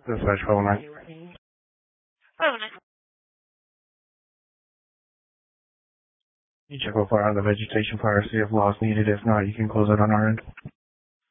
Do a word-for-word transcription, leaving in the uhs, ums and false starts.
Dispatch five one nine. five one nine. You check how far out of the vegetation fire, see if loss needed. If not, you can close it on our end.